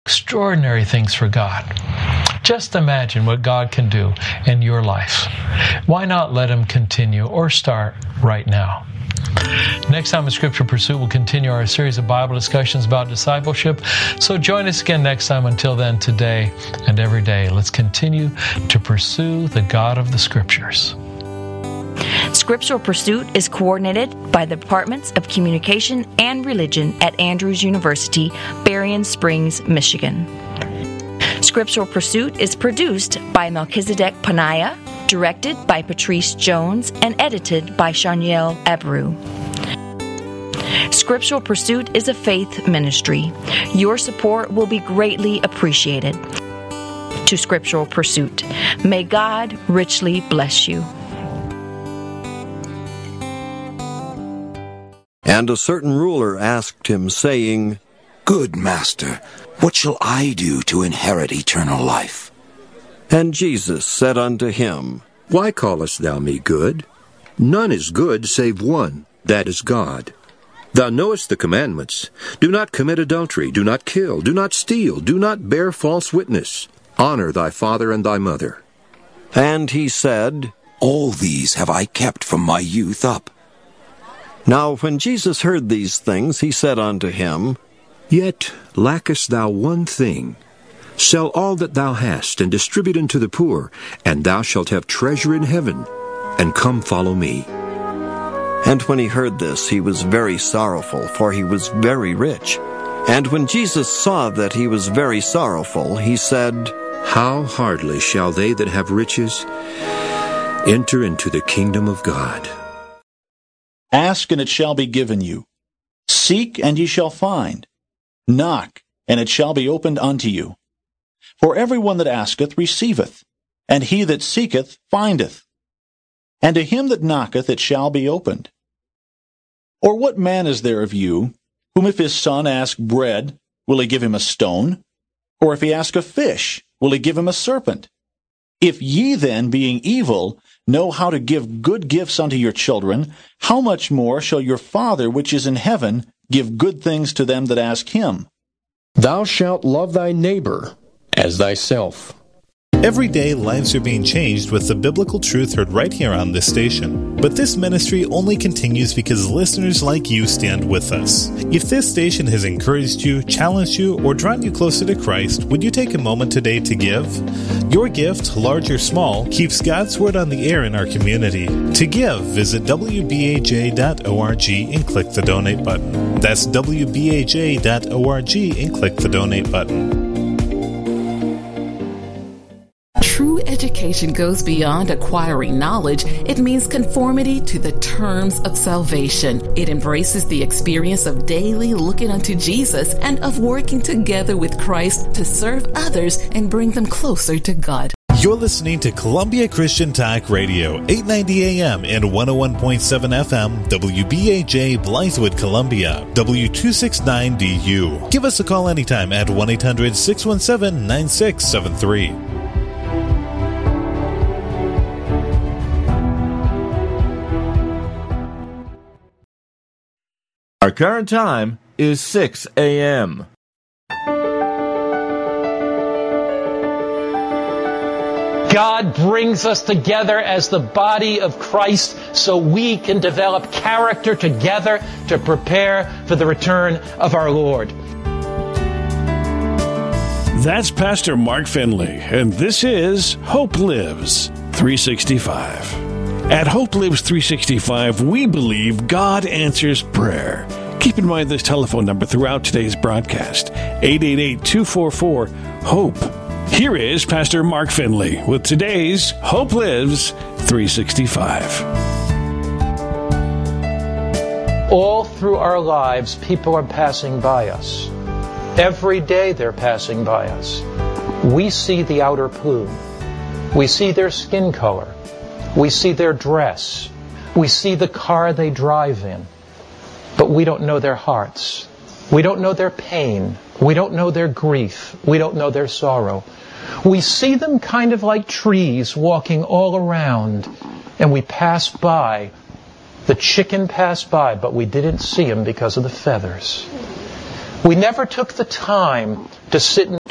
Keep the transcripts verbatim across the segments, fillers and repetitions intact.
extraordinary things for God. Just imagine what God can do in your life. Why not let Him continue or start right now? Next time in Scripture Pursuit, we'll continue our series of Bible discussions about discipleship. So join us again next time. Until then, today and every day, let's continue to pursue the God of the Scriptures. Scriptural Pursuit is coordinated by the Departments of Communication and Religion at Andrews University, Berrien Springs, Michigan. Scriptural Pursuit is produced by Melchizedek Panaya, directed by Patrice Jones, and edited by Shaniel Abreu. Scriptural Pursuit is a faith ministry. Your support will be greatly appreciated. To Scriptural Pursuit, may God richly bless you. And a certain ruler asked him, saying, Good master, what shall I do to inherit eternal life? And Jesus said unto him, Why callest thou me good? None is good save one, that is God. Thou knowest the commandments. Do not commit adultery, do not kill, do not steal, do not bear false witness. Honor thy father and thy mother. And he said, All these have I kept from my youth up. Now when Jesus heard these things, he said unto him, Yet lackest thou one thing. Sell all that thou hast, and distribute unto the poor, and thou shalt have treasure in heaven. And come follow me. And when he heard this, he was very sorrowful, for he was very rich. And when Jesus saw that he was very sorrowful, he said, How hardly shall they that have riches enter into the kingdom of God? Ask, and it shall be given you. Seek, and ye shall find. Knock, and it shall be opened unto you. For every one that asketh receiveth, and he that seeketh findeth. And to him that knocketh it shall be opened. Or what man is there of you, whom if his son ask bread, will he give him a stone? Or if he ask a fish, will he give him a serpent? If ye then, being evil, know how to give good gifts unto your children, how much more shall your Father which is in heaven give good things to them that ask him? Thou shalt love thy neighbor as thyself. Every day, lives are being changed with the biblical truth heard right here on this station. But this ministry only continues because listeners like you stand with us. If this station has encouraged you, challenged you, or drawn you closer to Christ, would you take a moment today to give? Your gift, large or small, keeps God's Word on the air in our community. To give, visit w b a j dot org and click the donate button. That's w b a j dot org and click the donate button. True education goes beyond acquiring knowledge. It means conformity to the terms of salvation. It embraces the experience of daily looking unto Jesus and of working together with Christ to serve others and bring them closer to God. You're listening to Columbia Christian Talk Radio, eight ninety A M and one oh one point seven F M, W B A J, Blythewood, Columbia, W two sixty-nine D U. Give us a call anytime at one eight hundred six one seven nine six seven three. Our current time is six A M God brings us together as the body of Christ so we can develop character together to prepare for the return of our Lord. That's Pastor Mark Finley, and this is Hope Lives three sixty-five. At Hope Lives three sixty-five, we believe God answers prayer. Keep in mind this telephone number throughout today's broadcast, eight eight eight, two four four, HOPE. Here is Pastor Mark Finley with today's Hope Lives three sixty-five. All through our lives, people are passing by us. Every day they're passing by us. We see the outer plume. We see their skin color. We see their dress. We see the car they drive in. But we don't know their hearts. We don't know their pain. We don't know their grief. We don't know their sorrow. We see them kind of like trees walking all around, and we pass by. The chicken passed by, but we didn't see him because of the feathers. We never took the time to sit and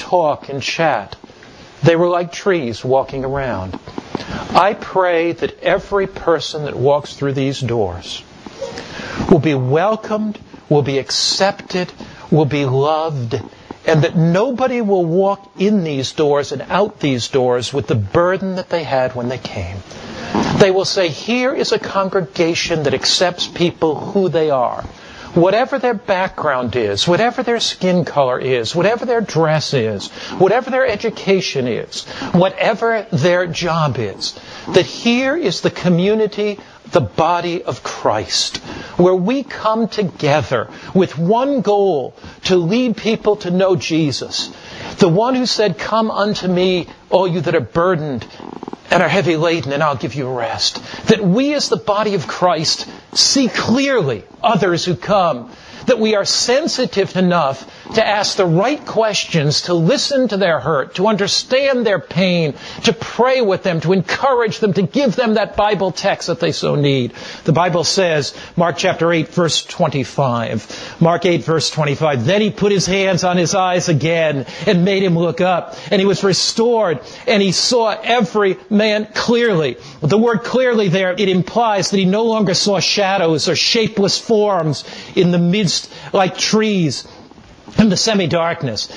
talk and chat. They were like trees walking around. I pray that every person that walks through these doors will be welcomed, will be accepted, will be loved, and that nobody will walk in these doors and out these doors with the burden that they had when they came. They will say, here is a congregation that accepts people who they are. Whatever their background is, whatever their skin color is, whatever their dress is, whatever their education is, whatever their job is, that here is the community, the body of Christ, where we come together with one goal, to lead people to know Jesus. The one who said, come unto me, all you that are burdened and are heavy laden, and I'll give you rest. That we as the body of Christ see clearly others who come. That we are sensitive enough to ask the right questions, to listen to their hurt, to understand their pain, to pray with them, to encourage them, to give them that Bible text that they so need. The Bible says, Mark chapter eight, verse twenty-five. Mark eight, verse twenty-five. Then he put his hands on his eyes again and made him look up. And he was restored, and he saw every man clearly. The word clearly there, it implies that he no longer saw shadows or shapeless forms in the midst like trees in the semi-darkness.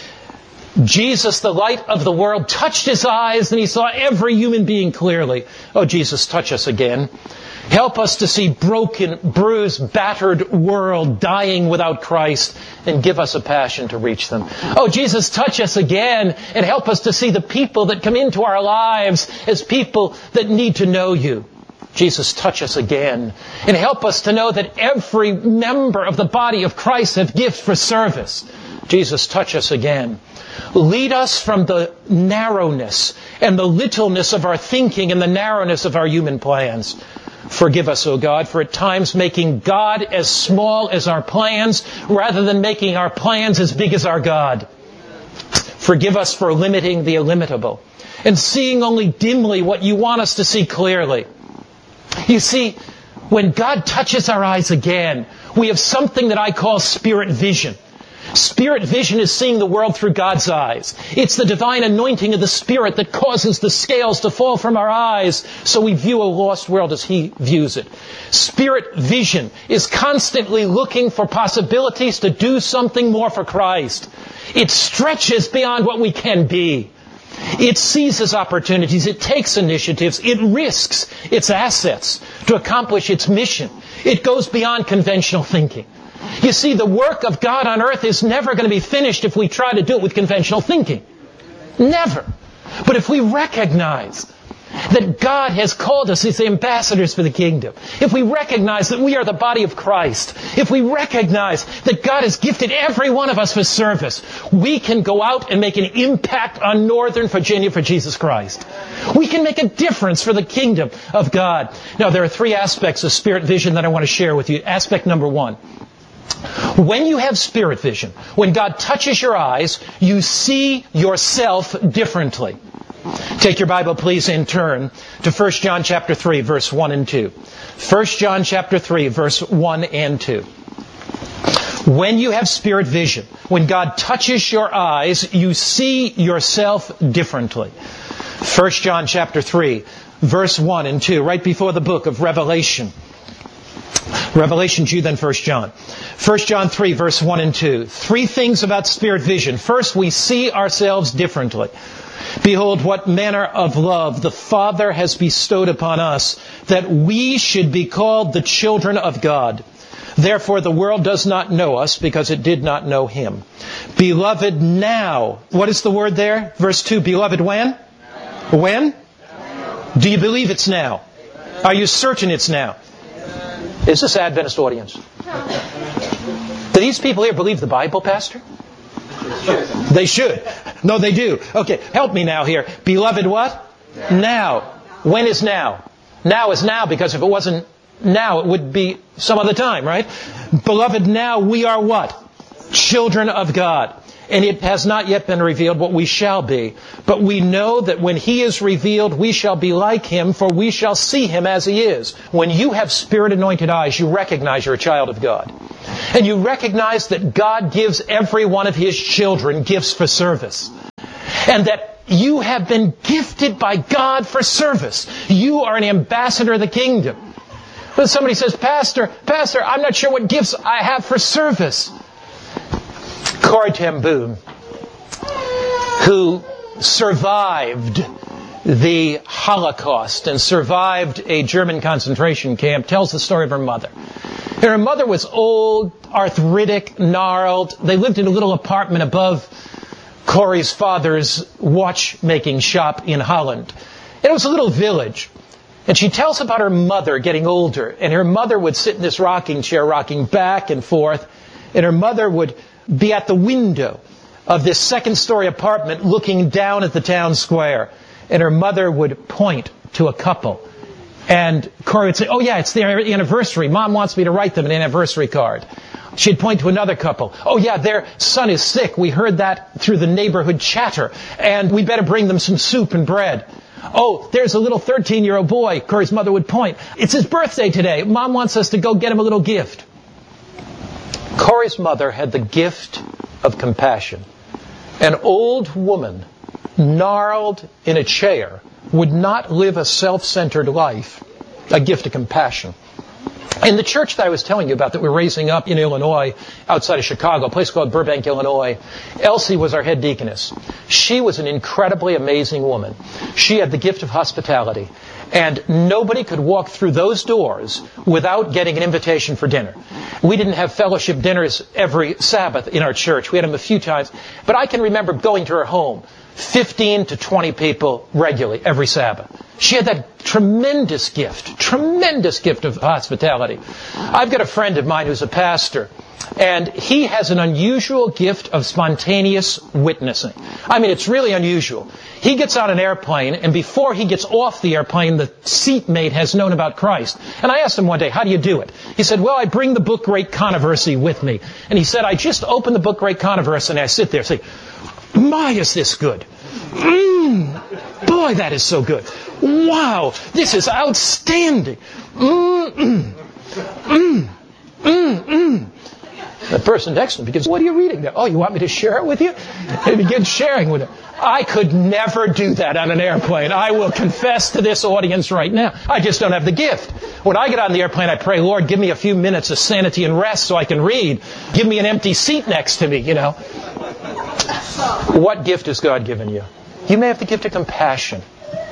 Jesus, the light of the world, touched his eyes and he saw every human being clearly. Oh, Jesus, touch us again. Help us to see broken, bruised, battered world dying without Christ, and give us a passion to reach them. Oh, Jesus, touch us again and help us to see the people that come into our lives as people that need to know you. Jesus, touch us again and help us to know that every member of the body of Christ have gifts for service. Jesus, touch us again. Lead us from the narrowness and the littleness of our thinking and the narrowness of our human plans. Forgive us, O God, for at times making God as small as our plans rather than making our plans as big as our God. Forgive us for limiting the illimitable and seeing only dimly what you want us to see clearly. You see, when God touches our eyes again, we have something that I call spirit vision. Spirit vision is seeing the world through God's eyes. It's the divine anointing of the Spirit that causes the scales to fall from our eyes so we view a lost world as He views it. Spirit vision is constantly looking for possibilities to do something more for Christ. It stretches beyond what we can be. It seizes opportunities, it takes initiatives, it risks its assets to accomplish its mission. It goes beyond conventional thinking. You see, the work of God on earth is never going to be finished if we try to do it with conventional thinking. Never. But if we recognize that God has called us as ambassadors for the kingdom, if we recognize that we are the body of Christ, if we recognize that God has gifted every one of us for service, we can go out and make an impact on Northern Virginia for Jesus Christ. We can make a difference for the kingdom of God. Now, there are three aspects of spirit vision that I want to share with you. Aspect number one. When you have spirit vision, when God touches your eyes, you see yourself differently. Take your Bible, please, and turn to First John chapter three, verse one and two. First John chapter three, verse one and two. When you have spirit vision, when God touches your eyes, you see yourself differently. First John chapter three, verse one and two, right before the book of Revelation. Revelation two, then First John. First John three, verse one and two. Three things about spirit vision. First, we see ourselves differently. Behold, what manner of love the Father has bestowed upon us, that we should be called the children of God. Therefore the world does not know us, because it did not know Him. Beloved, now. What is the word there? Verse two, beloved when? Now. When? Now. Do you believe it's now? Amen. Are you certain it's now? Amen. Is this Adventist audience? Do these people here believe the Bible, Pastor? They should. No, they do. Okay, help me now here. Beloved what? Now. Now. When is now? Now is now, because if it wasn't now, it would be some other time, right? Beloved, now we are what? Children of God. And it has not yet been revealed what we shall be. But we know that when He is revealed, we shall be like Him, for we shall see Him as He is. When you have Spirit-anointed eyes, you recognize you're a child of God. And you recognize that God gives every one of His children gifts for service. and that you have been gifted by God for service. You are an ambassador of the kingdom. When somebody says, Pastor, Pastor, I'm not sure what gifts I have for service. Corrie ten Boom, who survived the Holocaust and survived a German concentration camp, tells the story of her mother. And her mother was old, arthritic, gnarled. They lived in a little apartment above Corrie's father's watchmaking shop in Holland. And it was a little village. And she tells about her mother getting older. And her mother would sit in this rocking chair, rocking back and forth. And her mother would be at the window of this second-story apartment looking down at the town square. And her mother would point to a couple. And Corrie would say, oh yeah, it's their anniversary. Mom wants me to write them an anniversary card. She'd point to another couple. Oh yeah, their son is sick. We heard that through the neighborhood chatter. And we better bring them some soup and bread. Oh, there's a little thirteen-year-old boy. Corrie's mother would point. It's his birthday today. Mom wants us to go get him a little gift. Corrie's mother had the gift of compassion. An old woman, gnarled in a chair, would not live a self-centered life. A gift of compassion. In the church that I was telling you about that we're raising up in Illinois, outside of Chicago, a place called Burbank, Illinois, Elsie was our head deaconess. She was an incredibly amazing woman. She had the gift of hospitality. And nobody could walk through those doors without getting an invitation for dinner. We didn't have fellowship dinners every Sabbath in our church. We had them a few times. But I can remember going to her home, fifteen to twenty people regularly every Sabbath. She had that tremendous gift, tremendous gift of hospitality. I've got a friend of mine who's a pastor, and he has an unusual gift of spontaneous witnessing. I mean, it's really unusual. He gets on an airplane, and before he gets off the airplane, the seatmate has known about Christ. And I asked him one day, how do you do it? He said, well, I bring the book Great Controversy with me. And he said, I just open the book Great Controversy, and I sit there and say, my, is this good. Mmm, boy, that is so good. Wow, this is outstanding. Mmm, mmm, mmm, mmm. The person next to him begins, what are you reading there? Oh, you want me to share it with you? And he begins sharing with him. I could never do that on an airplane. I will confess to this audience right now. I just don't have the gift. When I get on the airplane, I pray, Lord, give me a few minutes of sanity and rest so I can read. Give me an empty seat next to me, you know. What gift has God given you? You may have the gift of compassion.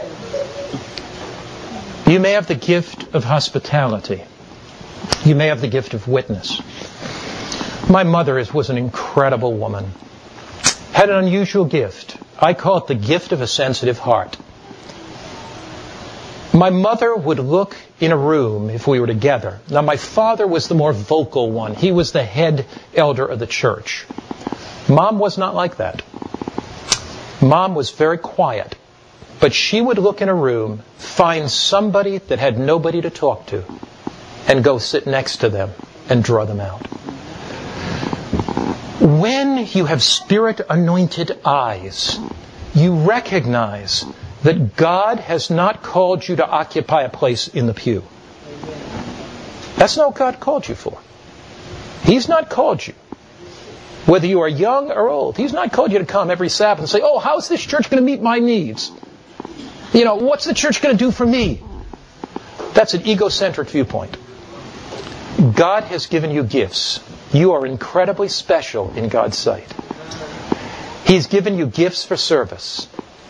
You may have the gift of hospitality. You may have the gift of witness. My mother was an incredible woman. Had an unusual gift. I call it the gift of a sensitive heart. My mother would look in a room if we were together. Now, my father was the more vocal one. He was the head elder of the church. Mom was not like that. Mom was very quiet. But she would look in a room, find somebody that had nobody to talk to, and go sit next to them and draw them out. When you have Spirit-anointed eyes, you recognize that God has not called you to occupy a place in the pew. That's not what God called you for. He's not called you. Whether you are young or old, He's not called you to come every Sabbath and say, oh, how's this church going to meet my needs? You know, what's the church going to do for me? That's an egocentric viewpoint. God has given you gifts. You are incredibly special in God's sight. He's given you gifts for service.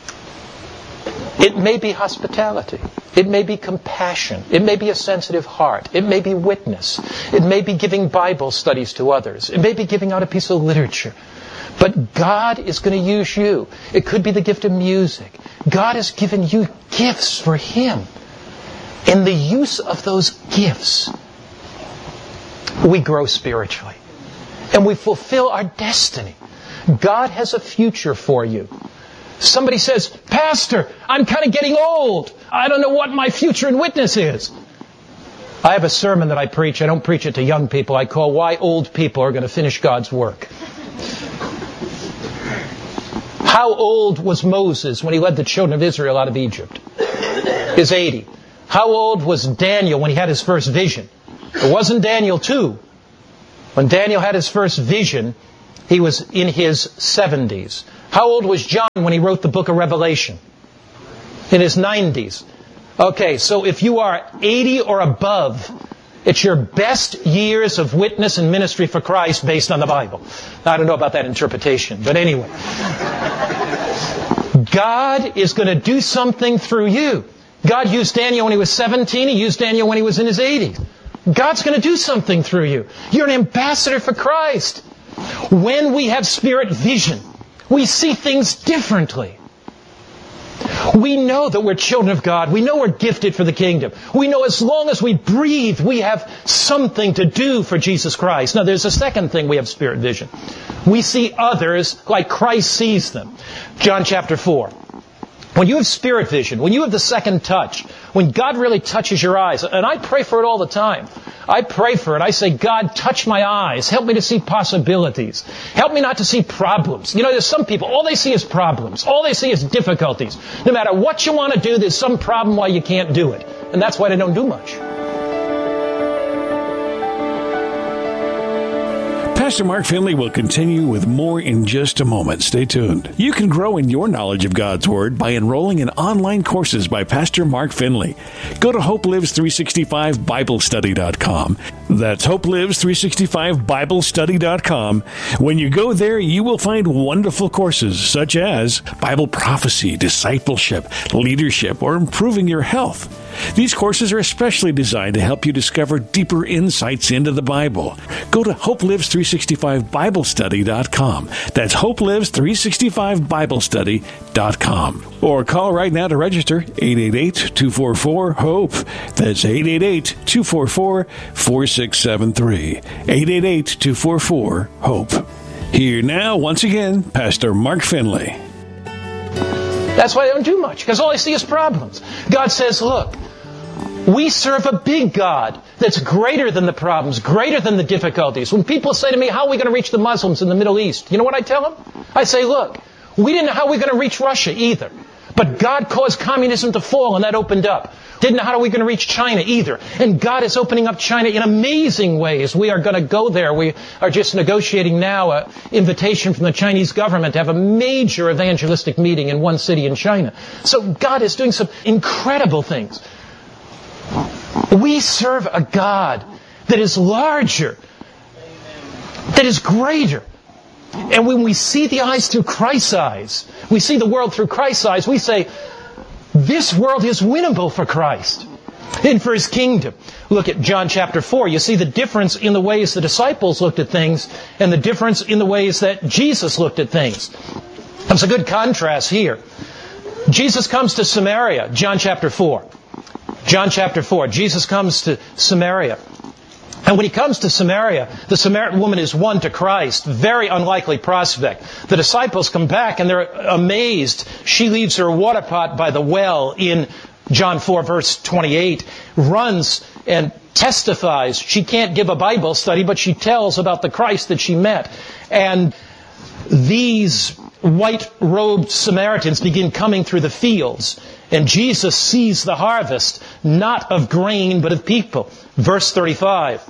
It may be hospitality. It may be compassion. It may be a sensitive heart. It may be witness. It may be giving Bible studies to others. It may be giving out a piece of literature. But God is going to use you. It could be the gift of music. God has given you gifts for Him. In the use of those gifts, we grow spiritually. And we fulfill our destiny. God has a future for you. Somebody says, Pastor, I'm kind of getting old. I don't know what my future in witness is. I have a sermon that I preach. I don't preach it to young people. I call Why Old People Are Going to Finish God's Work. How old was Moses when he led the children of Israel out of Egypt? He's eighty. How old was Daniel when he had his first vision? It wasn't Daniel two. When Daniel had his first vision, he was in his seventies. How old was John when he wrote the book of Revelation? In his nineties. Okay, so if you are eighty or above, it's your best years of witness and ministry for Christ based on the Bible. I don't know about that interpretation, but anyway. God is going to do something through you. God used Daniel when he was seventeen. He used Daniel when he was in his eighties. God's going to do something through you. You're an ambassador for Christ. When we have spirit vision, we see things differently. We know that we're children of God. We know we're gifted for the kingdom. We know as long as we breathe, we have something to do for Jesus Christ. Now, there's a second thing we have spirit vision. We see others like Christ sees them. John chapter four. When you have spirit vision, when you have the second touch, when God really touches your eyes, and I pray for it all the time. I pray for it. I say, God, touch my eyes. Help me to see possibilities. Help me not to see problems. You know, there's some people, all they see is problems. All they see is difficulties. No matter what you want to do, there's some problem why you can't do it. And that's why they don't do much. Pastor Mark Finley will continue with more in just a moment. Stay tuned. You can grow in your knowledge of God's Word by enrolling in online courses by Pastor Mark Finley. Go to Hope Lives three sixty-five Bible Study dot com. That's Hope Lives three sixty-five Bible Study dot com. When you go there, you will find wonderful courses such as Bible prophecy, discipleship, leadership, or improving your health. These courses are especially designed to help you discover deeper insights into the Bible. Go to Hope Lives three sixty-five Bible Study dot com. That's Hope Lives three sixty-five Bible Study dot com. Or call right now to register, eight eight eight, two four four, HOPE. That's eight eight eight, two four four, four six seven three. eight eight eight, two four four, HOPE. Here now, once again, Pastor Mark Finley. That's why I don't do much, because all I see is problems. God says, look, we serve a big God that's greater than the problems, greater than the difficulties. When people say to me, how are we going to reach the Muslims in the Middle East? You know what I tell them? I say, look, we didn't know how we were going to reach Russia either. But God caused communism to fall, and that opened up. Didn't know how are we going to reach China either. And God is opening up China in amazing ways. We are going to go there. We are just negotiating now an invitation from the Chinese government to have a major evangelistic meeting in one city in China. So God is doing some incredible things. We serve a God that is larger, that is greater. And when we see the eyes through Christ's eyes, we see the world through Christ's eyes, we say, this world is winnable for Christ and for His kingdom. Look at John chapter four. You see the difference in the ways the disciples looked at things and the difference in the ways that Jesus looked at things. There's a good contrast here. Jesus comes to Samaria, John chapter four. John chapter four. Jesus comes to Samaria. And when he comes to Samaria, the Samaritan woman is won to Christ. Very unlikely prospect. The disciples come back and they're amazed. She leaves her water pot by the well in John four verse twenty-eight, runs and testifies. She can't give a Bible study, but she tells about the Christ that she met. And these white-robed Samaritans begin coming through the fields. And Jesus sees the harvest, not of grain, but of people. Verse thirty-five.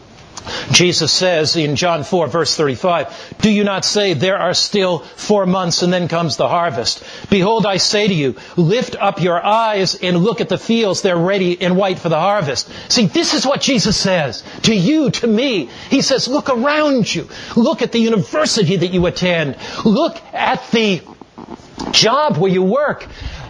Jesus says in John four, verse thirty-five, do you not say there are still four months and then comes the harvest? Behold, I say to you, lift up your eyes and look at the fields. They're ready and white for the harvest. See, this is what Jesus says to you, to me. He says, look around you. Look at the university that you attend. Look at the job where you work.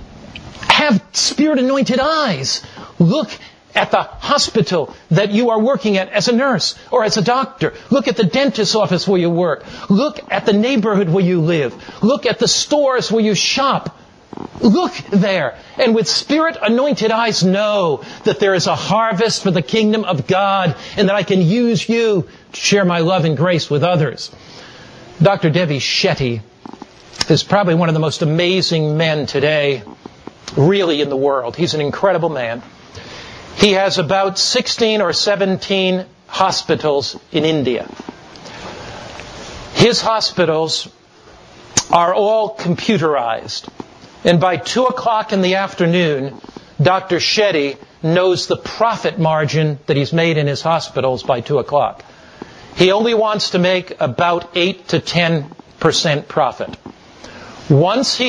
Have Spirit-anointed eyes. Look at the hospital that you are working at as a nurse or as a doctor. Look at the dentist's office where you work. Look at the neighborhood where you live. Look at the stores where you shop. Look there. And with Spirit-anointed eyes, know that there is a harvest for the kingdom of God and that I can use you to share my love and grace with others. Doctor Devi Shetty is probably one of the most amazing men today, really, in the world. He's an incredible man. He has about sixteen or seventeen hospitals in India. His hospitals are all computerized. And by two o'clock in the afternoon, Doctor Shetty knows the profit margin that he's made in his hospitals by two o'clock. He only wants to make about eight to ten percent profit. Once he